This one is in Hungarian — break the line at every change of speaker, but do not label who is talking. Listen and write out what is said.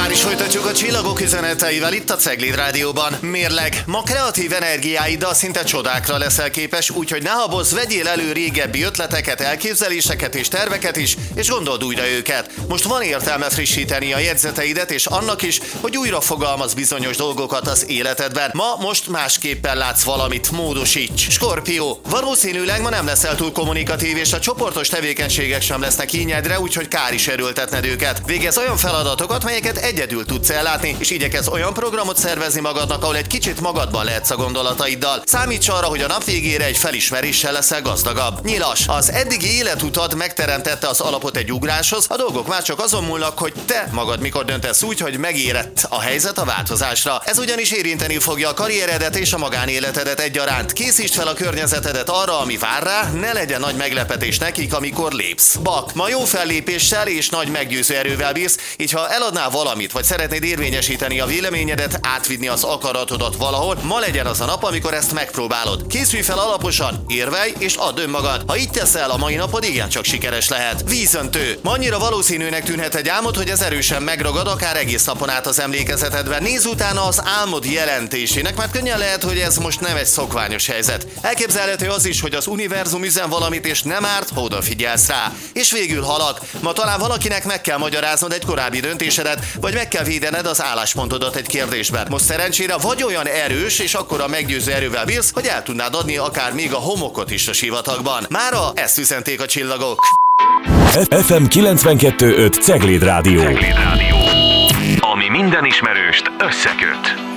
Már is folytatjuk a csillagok üzeneteivel itt a Cegléd Rádióban. Mérleg, ma kreatív energiáiddal szinte csodákra leszel képes, úgyhogy ne habozz, vegyél elő régebbi ötleteket, elképzeléseket és terveket is, és gondold újra őket. Most van értelme frissíteni a jegyzeteidet, és annak is, hogy újra fogalmaz bizonyos dolgokat az életedben. Most másképpen látsz valamit, módosíts. Skorpió, valószínűleg ma nem leszel túl kommunikatív, és a csoportos tevékenységek sem lesznek ínyedre, úgyhogy kár is erőltetned őket. Végezz olyan feladatokat, melyeket egyedül tudsz ellátni, és igyekezz olyan programot szervezni magadnak, ahol egy kicsit magadban lehetsz a gondolataiddal. Számíts arra, hogy a nap végére egy felismeréssel leszel gazdagabb. Nyilas, az eddigi életutad megteremtette az alapot egy ugráshoz, a dolgok már csak azon múlnak, hogy te magad mikor döntesz úgy, hogy megérett a helyzet a változásra. Ez ugyanis érinteni fogja a karrieredet és a magánéletedet egyaránt. Készítsd fel a környezetedet arra, ami vár rá, ne legyen nagy meglepetés nekik, amikor lépsz. Bak, ma jó fellépéssel és nagy meggyőző erővel bírsz, így ha eladnál valamit, vagy szeretnéd érvényesíteni a véleményedet, átvinni az akaratodat valahol, ma legyen az a nap, amikor ezt megpróbálod. Készülj fel alaposan, érvelj és add önmagad. Ha így teszel, a mai napod igencsak sikeres lehet. Vízöntő. Ma annyira valószínűnek tűnhet egy álmod, hogy ez erősen megragad akár egész napon át az emlékezetedben. Nézz utána az álmod jelentésének, mert könnyen lehet, hogy ez most nem egy szokványos helyzet. Elképzelhető az is, hogy az univerzum üzen valamit, és nem árt, ha odafigyelsz rá. És végül halak. Ma talán valakinek meg kell magyaráznod egy korábbi döntésedet, vagy meg kell védened az álláspontodat egy kérdésben. Most szerencsére vagy olyan erős, és akkora meggyőző erővel bírsz, hogy el tudnád adni akár még a homokot is a sivatagban. Mára ezt üzenték a csillagok.
FM 92.5 Cegléd Rádió.
Ami minden ismerőst összeköt.